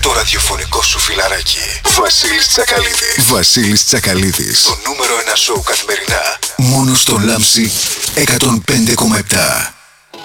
το ραδιοφωνικό σου φιλαράκι. Βασίλης Τσακαλίδης. Βασίλης Τσακαλίδης. Το νούμερο 1 σοου καθημερινά. Μόνο στο Λάμψη 105,7.